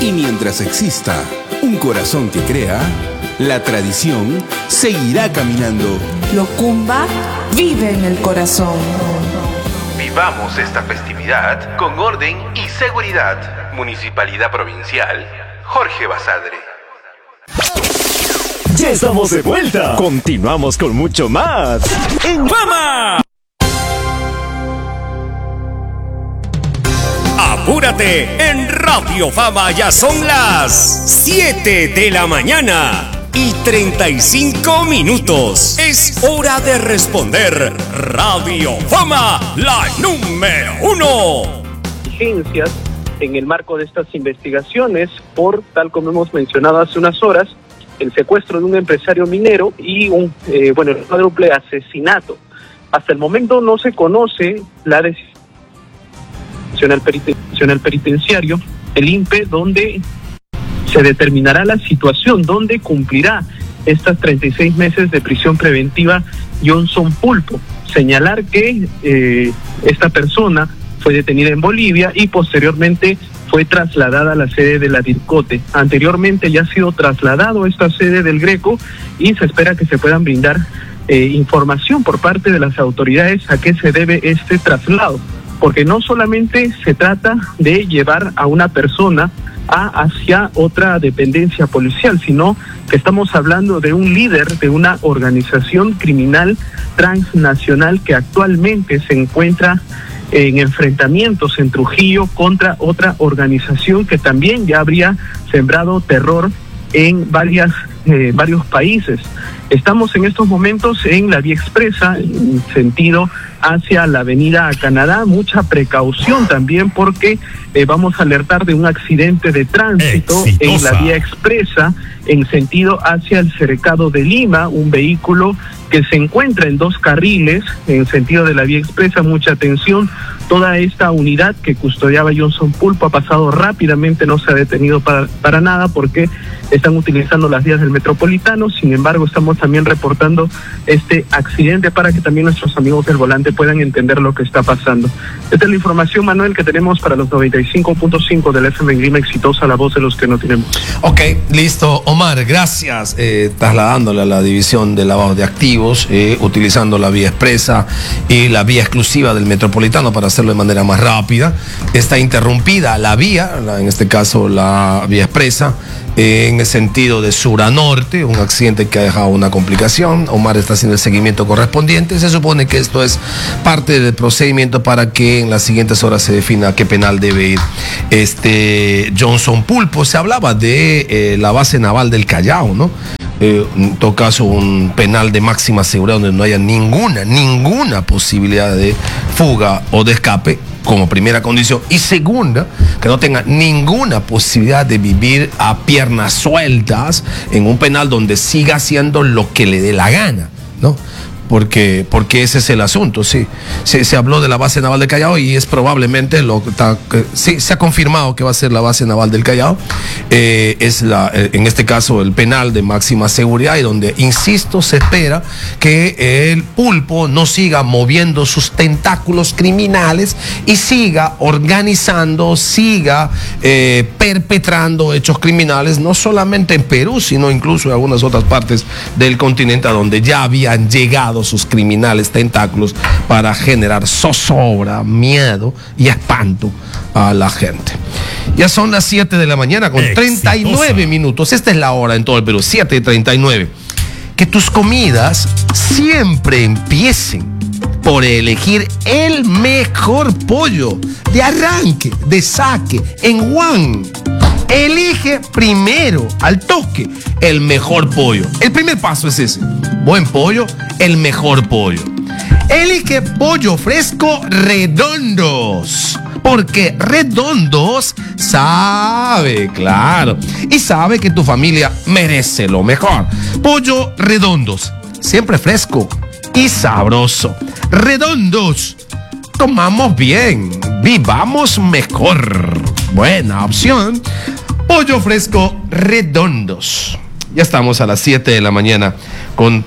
Y mientras exista un corazón que crea, la tradición seguirá caminando. Locumba vive en el corazón. Vivamos esta festividad con orden y seguridad. Municipalidad Provincial, Jorge Basadre. Ya estamos de vuelta. Continuamos con mucho más en Fama. Apúrate, en Radio Fama ya son las 7 de la mañana y 35 minutos. Es hora de responder. Radio Fama, la número 1. Diligencias en el marco de estas investigaciones por, tal como hemos mencionado hace unas horas, el secuestro de un empresario minero y un cuádruple asesinato. Hasta el momento no se conoce la decisión del penitenciario, el INPE, donde se determinará la situación, donde cumplirá estas 36 meses de prisión preventiva Johnson Pulpo. Señalar que esta persona fue detenida en Bolivia y posteriormente fue trasladada a la sede de la DIRCOTE. Anteriormente ya ha sido trasladado a esta sede del Greco y se espera que se puedan brindar información por parte de las autoridades a qué se debe este traslado, porque no solamente se trata de llevar a una persona hacia otra dependencia policial, sino que estamos hablando de un líder de una organización criminal transnacional que actualmente se encuentra en enfrentamientos en Trujillo contra otra organización que también ya habría sembrado terror en varios países. Estamos en estos momentos en la vía expresa, en sentido hacia la avenida Canadá. Mucha precaución también porque vamos a alertar de un accidente de tránsito en la vía expresa en sentido hacia el Cercado de Lima, un vehículo que se encuentra en 2 carriles en sentido de la vía expresa. Mucha atención, toda esta unidad que custodiaba Johnson Pulpo ha pasado rápidamente, no se ha detenido para nada porque están utilizando las vías del Metropolitano. Sin embargo, estamos también reportando este accidente para que también nuestros amigos del volante puedan entender lo que está pasando. Esta es la información, Manuel, que tenemos para los 95.5 del FM en Lima Exitosa, la voz de los que no tenemos. Ok, listo. Omar, gracias. Trasladándole a la división de lavado de activos, utilizando la vía expresa y la vía exclusiva del Metropolitano para hacerlo de manera más rápida. Está interrumpida la vía, en este caso la vía expresa, en el sentido de sur a norte, un accidente que ha dejado una complicación. Omar está haciendo el seguimiento correspondiente. Se supone que esto es parte del procedimiento para que en las siguientes horas se defina a qué penal debe ir Johnson Pulpo. Se hablaba de la base naval del Callao, ¿no? En todo caso, un penal de máxima seguridad donde no haya ninguna posibilidad de fuga o de escape, como primera condición, y segunda, que no tenga ninguna posibilidad de vivir a piernas sueltas en un penal donde siga haciendo lo que le dé la gana, ¿no? Porque ese es el asunto, sí. Se habló de la base naval del Callao y es probablemente sí, se ha confirmado que va a ser la base naval del Callao. En este caso, el penal de máxima seguridad, y donde, insisto, se espera que el Pulpo no siga moviendo sus tentáculos criminales y siga organizando, siga perpetrando hechos criminales, no solamente en Perú, sino incluso en algunas otras partes del continente, a donde ya habían llegado sus criminales tentáculos para generar zozobra, miedo y espanto a la gente. Ya son las 7 de la mañana con 39 minutos. Esta es la hora en todo el Perú, 7:39. Que tus comidas siempre empiecen por elegir el mejor pollo de arranque, de saque, en One. Elige primero, al toque, el mejor pollo. El primer paso es ese. Buen pollo, el mejor pollo. Elige pollo fresco Redondos, porque Redondos sabe, claro, y sabe que tu familia merece lo mejor. Pollo Redondos, siempre fresco y sabroso. Redondos, comamos bien, vivamos mejor. Buena opción. Pollo fresco Redondos. Ya estamos a las 7 de la mañana con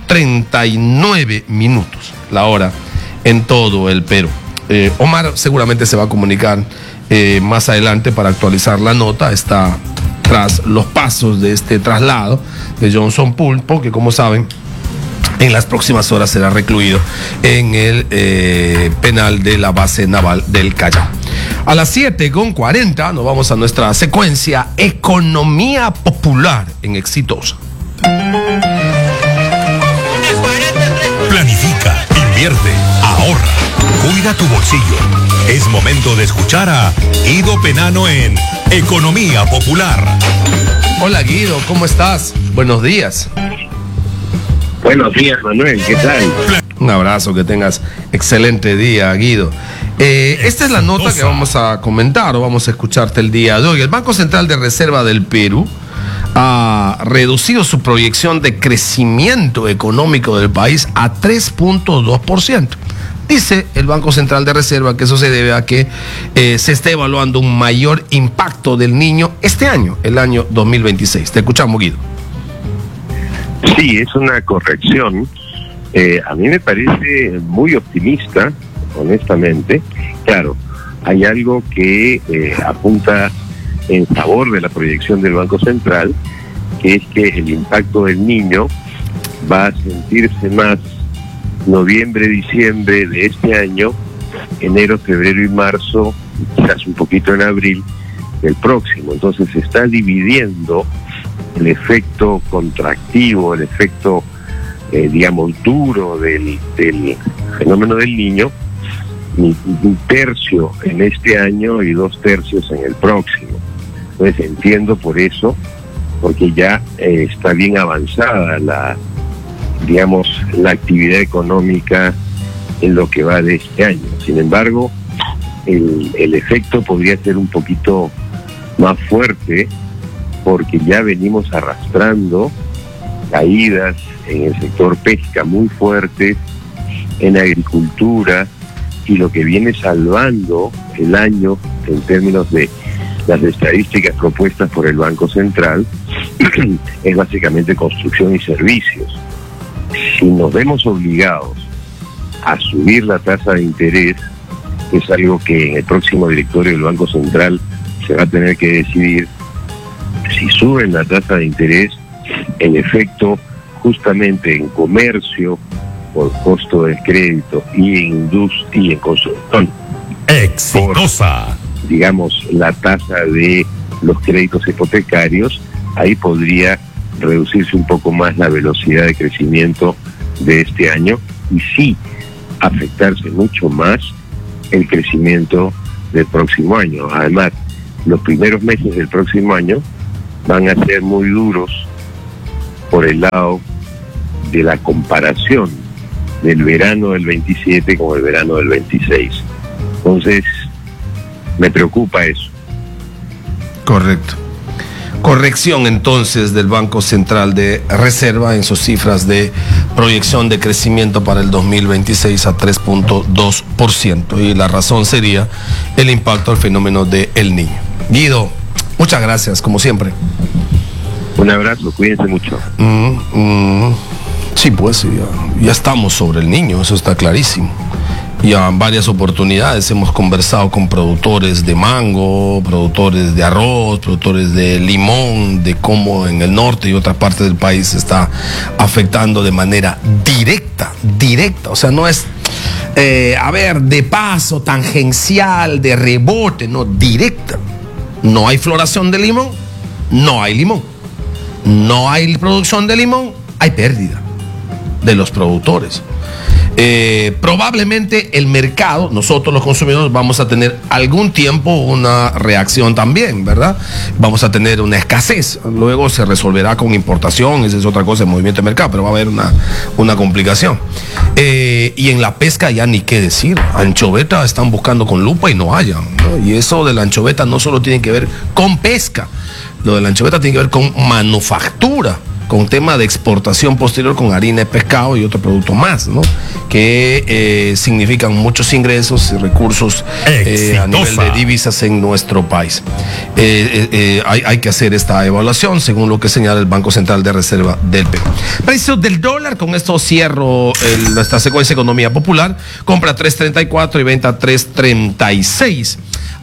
39 minutos, la hora en todo el Perú. Omar seguramente se va a comunicar más adelante para actualizar la nota. Está tras los pasos de este traslado de Johnson Pulpo, que como saben, en las próximas horas será recluido en el penal de la base naval del Callao. A las 7:40 nos vamos a nuestra secuencia Economía Popular en Exitosa. Planifica, invierte, ahorra, cuida tu bolsillo. Es momento de escuchar a Guido Penano en Economía Popular. Hola Guido, ¿cómo estás? Buenos días. Buenos días, Manuel, ¿qué tal? Un abrazo, que tengas excelente día, Guido. Esta es la nota que vamos a comentar o vamos a escucharte el día de hoy. El Banco Central de Reserva del Perú ha reducido su proyección de crecimiento económico del país a 3.2%. Dice el Banco Central de Reserva que eso se debe a que se está evaluando un mayor impacto del niño este año, el año 2026. Te escuchamos, Guido. Sí, es una corrección. A mí me parece muy optimista, honestamente. Claro, hay algo que apunta en favor de la proyección del Banco Central, que es que el impacto del niño va a sentirse más noviembre, diciembre de este año, enero, febrero y marzo, quizás un poquito en abril del próximo. Entonces se está dividiendo el efecto contractivo, el efecto, digamos, duro del fenómeno del niño, un tercio en este año y 2 tercios en el próximo. Entonces entiendo por eso, porque ya está bien avanzada la actividad económica en lo que va de este año. Sin embargo, el efecto podría ser un poquito más fuerte, porque ya venimos arrastrando caídas en el sector pesca muy fuertes, en agricultura, y lo que viene salvando el año en términos de las estadísticas propuestas por el Banco Central es básicamente construcción y servicios. Si nos vemos obligados a subir la tasa de interés, es algo que en el próximo directorio del Banco Central se va a tener que decidir. Si suben la tasa de interés, el efecto justamente en comercio por costo del crédito y en industria y en construcción, Exitosa, por, digamos, la tasa de los créditos hipotecarios, ahí podría reducirse un poco más la velocidad de crecimiento de este año y sí afectarse mucho más el crecimiento del próximo año. Además, los primeros meses del próximo año van a ser muy duros por el lado de la comparación del verano del 27 con el verano del 26. Entonces, me preocupa eso. Correcto. Corrección entonces del Banco Central de Reserva en sus cifras de proyección de crecimiento para el 2026 a 3.2%. Y la razón sería el impacto al fenómeno del niño. Guido, muchas gracias, como siempre. Un abrazo, cuídense mucho. Sí, pues ya estamos sobre el niño, eso está clarísimo. Ya en varias oportunidades hemos conversado con productores de mango, productores de arroz, productores de limón, de cómo en el norte y otras partes del país se está afectando de manera directa. O sea, no es, de paso, tangencial, de rebote, no, directa. No hay floración de limón, no hay limón. No hay producción de limón, hay pérdida de los productores. Probablemente el mercado, nosotros los consumidores vamos a tener algún tiempo una reacción también, ¿verdad? Vamos a tener una escasez, luego se resolverá con importación, esa es otra cosa, el movimiento de mercado, pero va a haber una complicación. Y en la pesca ya ni qué decir, anchoveta están buscando con lupa y no hallan, ¿no? Y eso de la anchoveta no solo tiene que ver con pesca, lo de la anchoveta tiene que ver con manufactura, con tema de exportación posterior con harina de pescado y otro producto más, ¿no? Que significan muchos ingresos y recursos a nivel de divisas en nuestro país. Hay que hacer esta evaluación según lo que señala el Banco Central de Reserva del Perú. Precios del dólar, con esto cierro nuestra secuencia Economía Popular. Compra 3.34 y venta 3.36.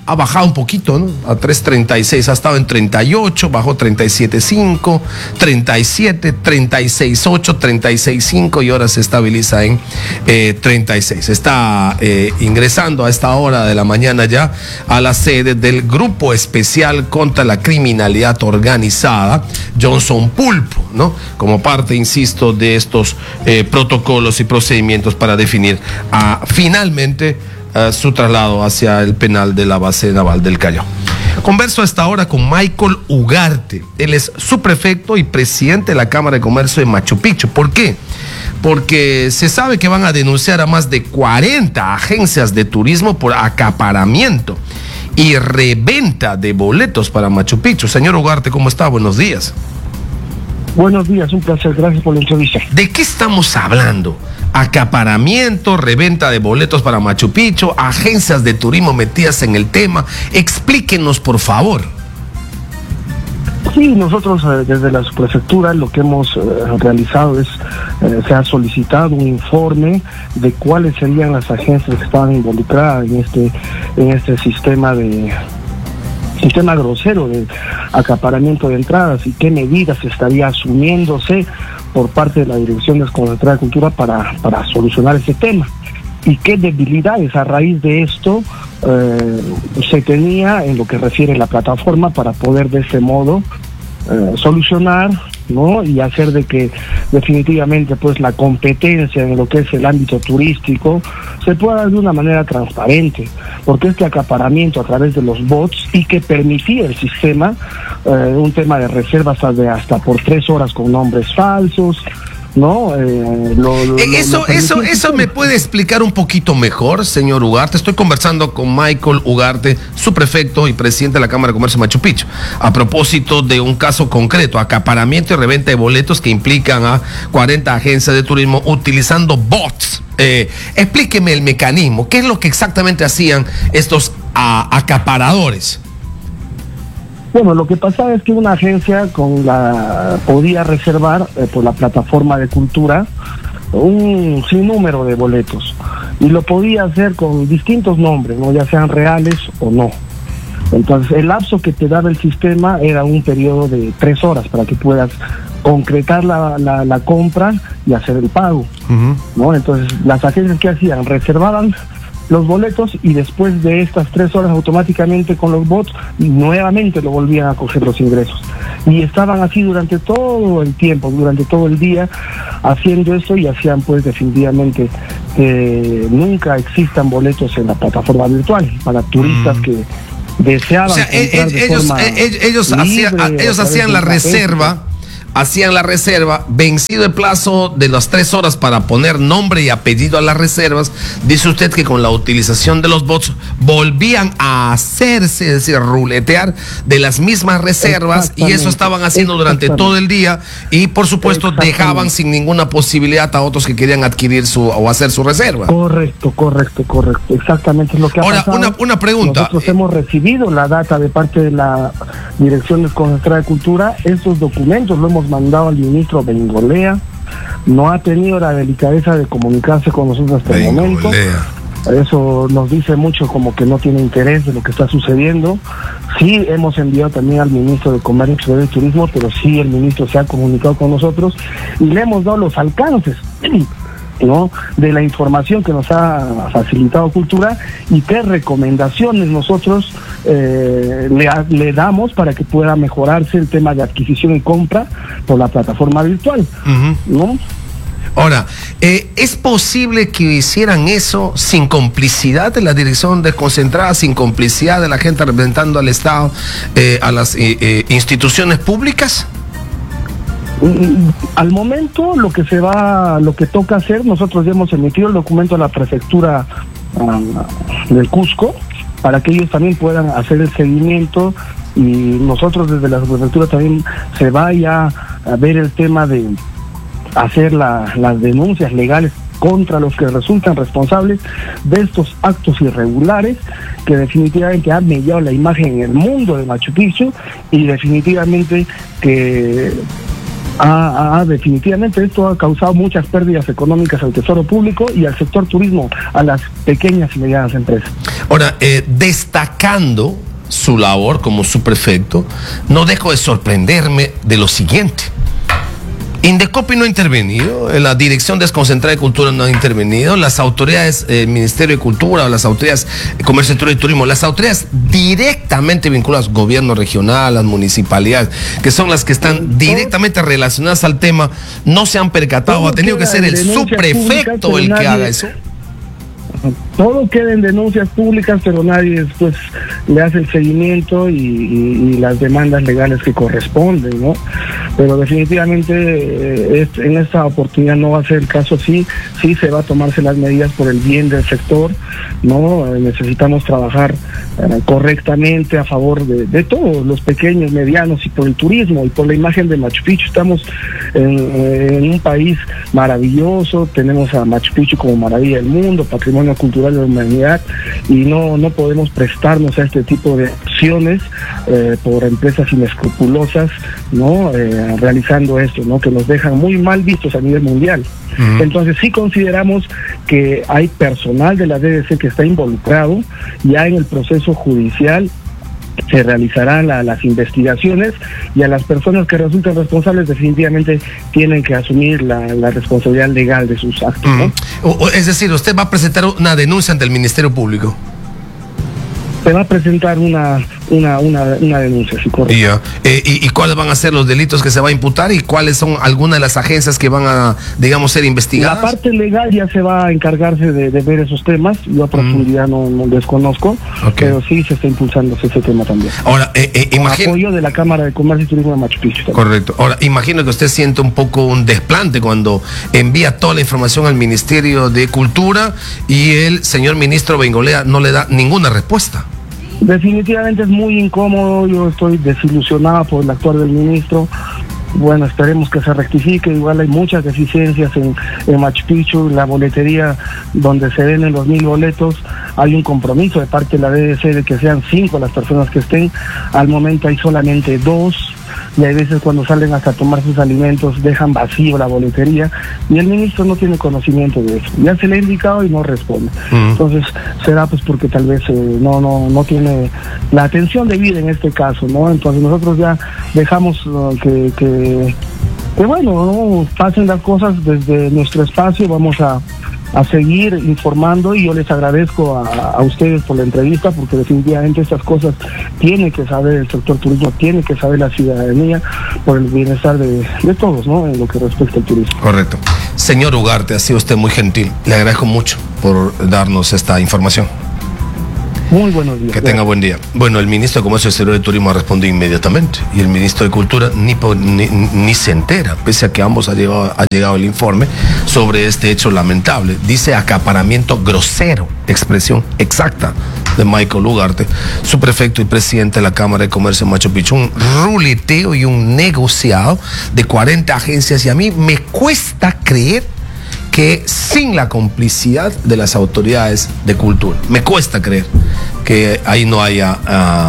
ha bajado un poquito, ¿no? A 3.36, ha estado en 38, bajó 37.5, 37, 36.8, 36.5 y ahora se estabiliza en 36. Está ingresando a esta hora de la mañana ya a la sede del Grupo Especial contra la Criminalidad Organizada, Johnson Pulpo, ¿no? Como parte, insisto, de estos protocolos y procedimientos para definir finalmente su traslado hacia el penal de la base naval del Callao. Converso a esta hora con Michael Ugarte. Él es subprefecto y presidente de la Cámara de Comercio de Machu Picchu. ¿Por qué? Porque se sabe que van a denunciar a más de 40 agencias de turismo por acaparamiento y reventa de boletos para Machu Picchu. Señor Ugarte, ¿cómo está? Buenos días. Buenos días, un placer, gracias por la entrevista. ¿De qué estamos hablando? Acaparamiento, reventa de boletos para Machu Picchu, agencias de turismo metidas en el tema. Explíquenos, por favor. Sí, nosotros desde la subprefectura lo que hemos realizado es, se ha solicitado un informe de cuáles serían las agencias que estaban involucradas en este sistema grosero de acaparamiento de entradas y qué medidas estaría asumiéndose por parte de la Dirección Desconcentrada de Cultura para solucionar ese tema y qué debilidades a raíz de esto se tenía en lo que refiere a la plataforma para poder de ese modo solucionar, ¿no? Y hacer de que definitivamente pues la competencia en lo que es el ámbito turístico se pueda dar de una manera transparente, porque este acaparamiento a través de los bots y que permitía el sistema un tema de reservas hasta por 3 horas con nombres falsos, ¿no? Eso me puede explicar un poquito mejor, señor Ugarte. Estoy conversando con Michael Ugarte, subprefecto y presidente de la Cámara de Comercio de Machu Picchu, a propósito de un caso concreto, acaparamiento y reventa de boletos que implican a 40 agencias de turismo utilizando bots. Explíqueme el mecanismo, ¿qué es lo que exactamente hacían estos acaparadores? Bueno, lo que pasaba es que una agencia podía reservar por la plataforma de cultura un sinnúmero de boletos y lo podía hacer con distintos nombres, ¿no? Ya sean reales o no. Entonces el lapso que te daba el sistema era un periodo de 3 horas para que puedas concretar la compra y hacer el pago, ¿no? Entonces las agencias que hacían, reservaban los boletos y después de estas 3 horas automáticamente con los bots nuevamente lo volvían a coger los ingresos y estaban así durante todo el tiempo, durante todo el día haciendo eso y hacían pues definitivamente que nunca existan boletos en la plataforma virtual para turistas que deseaban. O sea, ellos hacían la reserva. Hacían la reserva, vencido el plazo de las 3 horas para poner nombre y apellido a las reservas. Dice usted que con la utilización de los bots volvían a hacerse, es decir, ruletear de las mismas reservas y eso estaban haciendo durante todo el día y por supuesto dejaban sin ninguna posibilidad a otros que querían adquirir o hacer su reserva. Correcto, exactamente es lo que ha pasado. Ahora, una pregunta. Nosotros hemos recibido la data de parte de la Dirección Desconcentrada de Cultura. Estos documentos lo hemos mandado al ministro Bengolea, no ha tenido la delicadeza de comunicarse con nosotros hasta el momento. Eso nos dice mucho como que no tiene interés de lo que está sucediendo. Sí hemos enviado también al ministro de Comercio y Turismo, pero sí el ministro se ha comunicado con nosotros y le hemos dado los alcances, ¿no?, de la información que nos ha facilitado Cultura y qué recomendaciones nosotros le damos para que pueda mejorarse el tema de adquisición y compra por la plataforma virtual, ¿no? Ahora, ¿es posible que hicieran eso sin complicidad de la Dirección Desconcentrada, sin complicidad de la gente representando al Estado, a las instituciones públicas? Al momento lo que toca hacer, nosotros ya hemos emitido el documento a la prefectura del Cusco para que ellos también puedan hacer el seguimiento y nosotros desde la prefectura también se vaya a ver el tema de hacer las denuncias legales contra los que resultan responsables de estos actos irregulares que definitivamente han mellado la imagen en el mundo de Machu Picchu y definitivamente que Definitivamente esto ha causado muchas pérdidas económicas al Tesoro Público y al sector turismo, a las pequeñas y medianas empresas. Ahora, destacando su labor como subprefecto, no dejo de sorprenderme de lo siguiente. Indecopi no ha intervenido, la Dirección Desconcentrada de Cultura no ha intervenido, las autoridades, Ministerio de Cultura, o las autoridades Comercio, Sector y Turismo, las autoridades directamente vinculadas, gobierno regional, las municipalidades, que son las que están directamente relacionadas al tema, no se han percatado, ha tenido que ser el subprefecto el que haga eso. Todo queda en denuncias públicas, pero nadie después le hace el seguimiento y las demandas legales que corresponden, ¿no? Pero definitivamente en esta oportunidad no va a ser el caso. Sí se va a tomarse las medidas por el bien del sector, ¿no? Necesitamos trabajar correctamente a favor de todos los pequeños, medianos, y por el turismo y por la imagen de Machu Picchu. Estamos en un país maravilloso, tenemos a Machu Picchu como maravilla del mundo, patrimonio cultural de la humanidad, y no podemos prestarnos a este tipo de acciones por empresas inescrupulosas, ¿no? Realizando esto, ¿no? Que nos dejan muy mal vistos a nivel mundial. Entonces sí consideramos que hay personal de la DDC que está involucrado ya en el proceso judicial. Se realizarán las investigaciones, y a las personas que resulten responsables definitivamente tienen que asumir la responsabilidad legal de sus actos, ¿no? Es decir, usted va a presentar una denuncia ante el Ministerio Público. Se va a presentar una denuncia, sí, correcto. ¿Y cuáles van a ser los delitos que se va a imputar y cuáles son algunas de las agencias que van a, digamos, ser investigadas? La parte legal ya se va a encargarse de ver esos temas. Yo a profundidad no desconozco, pero sí se está impulsando ese tema también. Ahora, apoyo de la Cámara de Comercio y Turismo de Machu Picchu también. Correcto. Ahora, imagino que usted siente un poco un desplante cuando envía toda la información al Ministerio de Cultura y el señor ministro Bengolea no le da ninguna respuesta. Definitivamente es muy incómodo, yo estoy desilusionado por el actuar del ministro. Bueno, esperemos que se rectifique. Igual hay muchas deficiencias en Machu Picchu, la boletería donde se venden los 1,000 boletos, hay un compromiso de parte de la DDC de que sean 5 las personas que estén. Al momento hay solamente 2, y hay veces cuando salen hasta tomar sus alimentos dejan vacío la boletería, y el ministro no tiene conocimiento de eso. Ya se le ha indicado y no responde. Entonces será pues porque tal vez no tiene la atención debida en este caso, ¿no? Entonces nosotros ya dejamos que bueno, ¿no? Pasen las cosas desde nuestro espacio. Vamos a seguir informando, y yo les agradezco a ustedes por la entrevista, porque definitivamente estas cosas tiene que saber el sector turismo, tiene que saber la ciudadanía, por el bienestar de todos, ¿no? En lo que respecta al turismo. Correcto. Señor Ugarte, ha sido usted muy gentil. Le agradezco mucho por darnos esta información. Muy buenos días. Que tenga buen día. Bueno, el ministro de Comercio Exterior y Turismo respondió inmediatamente, y el ministro de Cultura ni se entera, pese a que ambos ha llegado el informe sobre este hecho lamentable. Dice acaparamiento grosero, expresión exacta de Michael Ugarte, subprefecto y presidente de la Cámara de Comercio de Machu Picchu. Un ruleteo y un negociado de 40 agencias, y a mí me cuesta creer que sin la complicidad de las autoridades de cultura, me cuesta creer que ahí no haya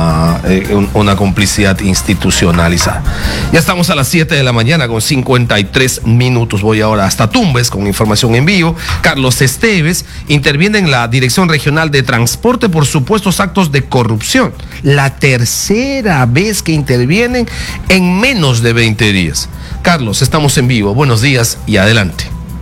una complicidad institucionalizada. Ya estamos a las 7 de la mañana con 53 minutos. Voy ahora hasta Tumbes con información en vivo. Carlos Esteves interviene en la Dirección Regional de Transporte por supuestos actos de corrupción. La tercera vez que intervienen en menos de 20 días. Carlos, estamos en vivo. Buenos días y adelante.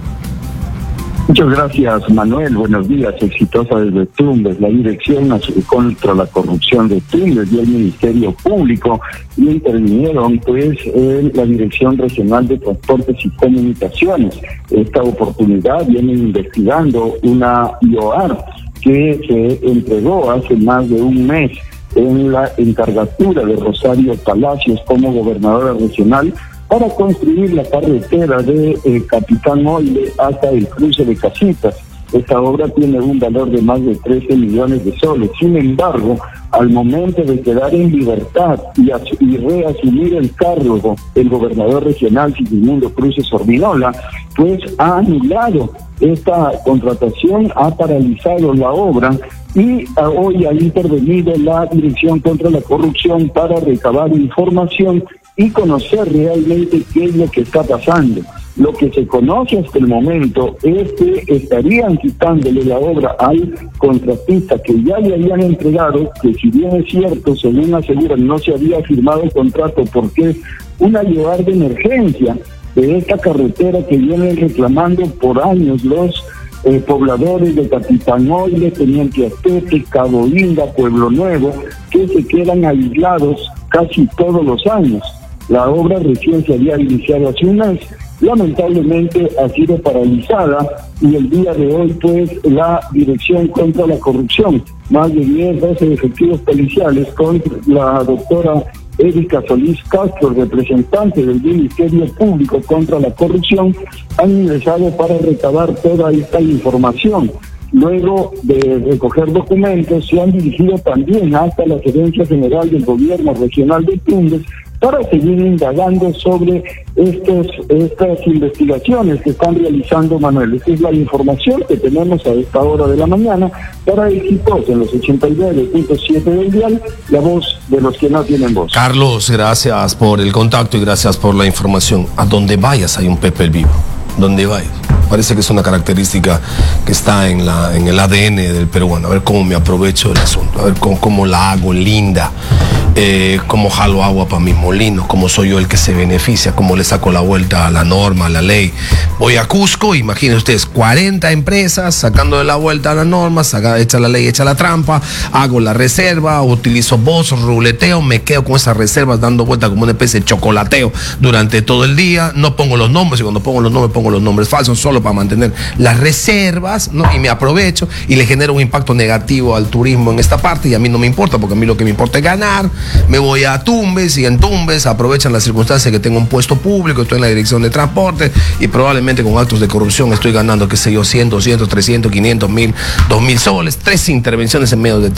Muchas gracias, Manuel. Buenos días. Exitosa desde Tumbes, la Dirección Nacional contra la Corrupción de Tumbes y el Ministerio Público intervinieron en la Dirección Regional de Transportes y Comunicaciones. Esta oportunidad vienen investigando una IOAR que se entregó hace más de un mes en la encargatura de Rosario Palacios como gobernadora regional para construir la carretera de Capitán Oile hasta el cruce de Casitas. Esta obra tiene un valor de más de 13 millones de soles. Sin embargo, al momento de quedar en libertad y reasumir el cargo, el gobernador regional Sigismundo Cruces Ordinola, pues ha anulado esta contratación, ha paralizado la obra, y hoy ha intervenido la Dirección contra la Corrupción para recabar información y conocer realmente qué es lo que está pasando. Lo que se conoce hasta el momento es que estarían quitándole la obra al contratista que ya le habían entregado, que si bien es cierto, según aseguran, no se había firmado el contrato porque es una llevar de emergencia de esta carretera que vienen reclamando por años los pobladores de Capitanoide, Teniente Astete, Cabo Inda, Pueblo Nuevo, que se quedan aislados casi todos los años. La obra recién se había iniciado hace un mes, lamentablemente ha sido paralizada y el día de hoy pues la Dirección contra la Corrupción, más de 10-12 efectivos policiales con la doctora Erika Solís Castro, representante del Ministerio Público contra la Corrupción, han ingresado para recabar toda esta información. Luego de recoger documentos, se han dirigido también hasta la Gerencia General del Gobierno Regional de Tumbes para seguir indagando sobre estas investigaciones que están realizando, Manuel. Esta es la información que tenemos a esta hora de la mañana para Éxitos en los 89.7 del dial, la voz de los que no tienen voz. Carlos, gracias por el contacto y gracias por la información. A donde vayas hay un Pepe vivo, donde vayas. Parece que es una característica que está en el ADN del peruano. A ver cómo me aprovecho del asunto, a ver cómo la hago linda, cómo jalo agua para mis molinos, cómo soy yo el que se beneficia, cómo le saco la vuelta a la norma, a la ley. Voy a Cusco, imaginen ustedes, 40 empresas sacando de la vuelta a la norma, echa la ley, echa la trampa, hago la reserva, utilizo bots, ruleteo, me quedo con esas reservas dando vuelta como una especie de chocolateo durante todo el día, no pongo los nombres y cuando pongo los nombres falsos, solo para mantener las reservas, ¿no? Y me aprovecho y le genero un impacto negativo al turismo en esta parte y a mí no me importa, porque a mí lo que me importa es ganar. Me voy a Tumbes y en Tumbes aprovechan las circunstancias que tengo un puesto público, estoy en la dirección de transporte y probablemente con actos de corrupción estoy ganando, qué sé yo, 100, 200, 300, 500, 1000, 2000 soles, 3 intervenciones en medio de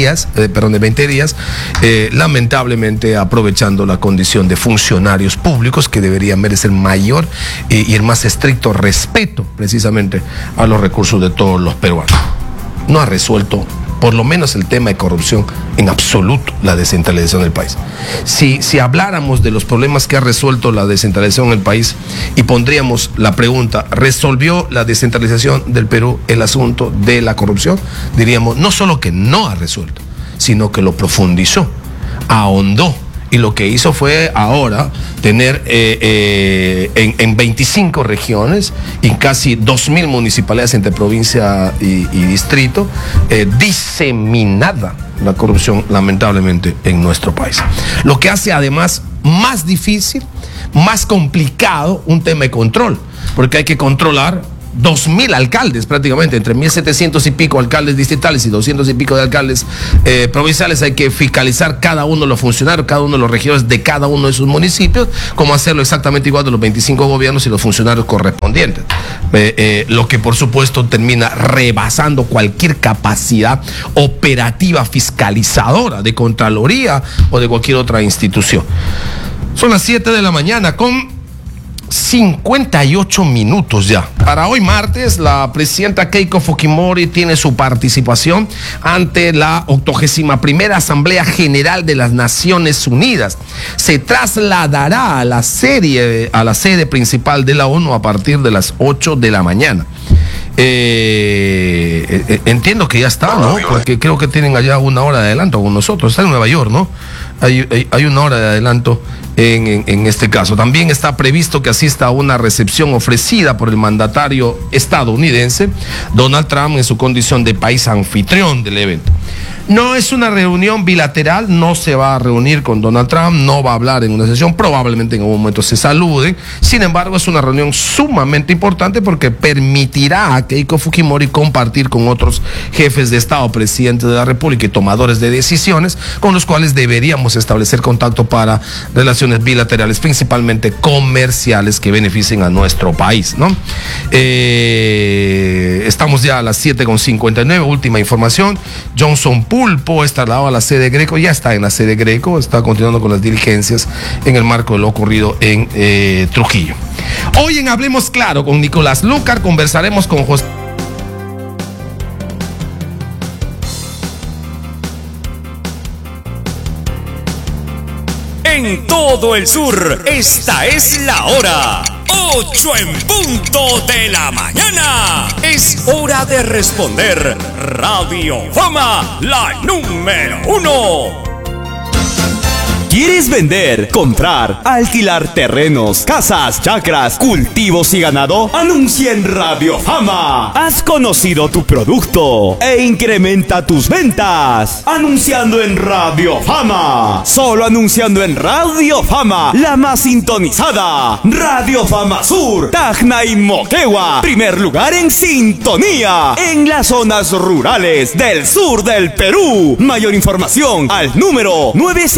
20 días, lamentablemente aprovechando la condición de funcionarios públicos que deberían merecer mayor y el más estricto respeto precisamente a los recursos de todos los peruanos. No ha resuelto por lo menos el tema de corrupción en absoluto la descentralización del país. Si habláramos de los problemas que ha resuelto la descentralización en el país y pondríamos la pregunta, ¿resolvió la descentralización del Perú el asunto de la corrupción? Diríamos no solo que no ha resuelto, sino que lo profundizó, ahondó. Y lo que hizo fue ahora tener en 25 regiones y casi 2.000 municipalidades entre provincia y distrito, diseminada la corrupción lamentablemente en nuestro país. Lo que hace además más difícil, más complicado un tema de control, porque hay que controlar 2.000 alcaldes prácticamente, entre 1.700 y pico alcaldes distritales y 200 y pico de alcaldes provinciales. Hay que fiscalizar cada uno de los funcionarios, cada uno de los regidores de cada uno de sus municipios, como hacerlo exactamente igual de los 25 gobiernos y los funcionarios correspondientes. Lo que por supuesto termina rebasando cualquier capacidad operativa fiscalizadora de Contraloría o de cualquier otra institución. Son las 7 de la mañana con 58 minutos ya. Para hoy martes, la presidenta Keiko Fujimori tiene su participación ante la 81ª Asamblea General de las Naciones Unidas. Se trasladará a la sede principal de la ONU a partir de las 8 de la mañana. Entiendo que ya está, ¿no? Porque creo que tienen allá una hora de adelanto con nosotros. Está en Nueva York, ¿no? Hay una hora de adelanto en este caso. También está previsto que asista a una recepción ofrecida por el mandatario estadounidense Donald Trump en su condición de país anfitrión del evento. No es una reunión bilateral, no se va a reunir con Donald Trump, no va a hablar en una sesión, probablemente en algún momento se saluden. Sin embargo, es una reunión sumamente importante porque permitirá a Keiko Fujimori compartir con otros jefes de Estado, presidentes de la República y tomadores de decisiones, con los cuales deberíamos establecer contacto para relaciones bilaterales, principalmente comerciales, que beneficien a nuestro país, ¿no? Estamos ya a las 7:59, última información. Johnson Pulpo está al lado a la sede Greco, ya está en la sede Greco, está continuando con las diligencias en el marco de lo ocurrido en Trujillo. Hoy en Hablemos Claro con Nicolás Lucar conversaremos con José. en todo el sur. Esta es la hora. 8 en punto de la mañana. Es hora de responder. Radio Fama, la número 1. ¿Quieres vender, comprar, alquilar terrenos, casas, chacras, cultivos y ganado? Anuncia en Radio Fama. Has conocido tu producto e incrementa tus ventas. Anunciando en Radio Fama. Solo anunciando en Radio Fama, la más sintonizada. Radio Fama Sur, Tacna y Moquegua. Primer lugar en sintonía en las zonas rurales del sur del Perú. Mayor información al número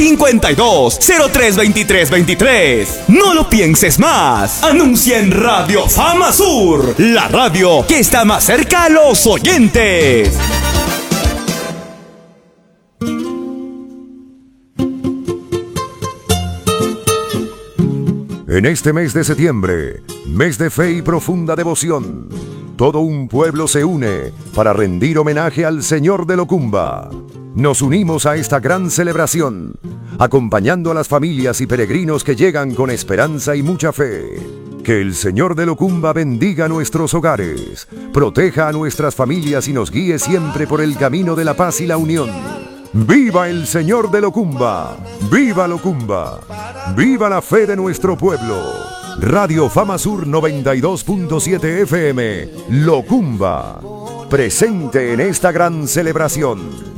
952-032323. No lo pienses más. Anuncia en Radio Fama Sur, la radio que está más cerca a los oyentes. En este mes de septiembre, mes de fe y profunda devoción, todo un pueblo se une para rendir homenaje al Señor de Locumba. Nos unimos a esta gran celebración, acompañando a las familias y peregrinos que llegan con esperanza y mucha fe. Que el Señor de Locumba bendiga nuestros hogares, proteja a nuestras familias y nos guíe siempre por el camino de la paz y la unión. ¡Viva el Señor de Locumba! ¡Viva Locumba! ¡Viva la fe de nuestro pueblo! Radio Fama Sur 92.7 FM, Locumba, presente en esta gran celebración.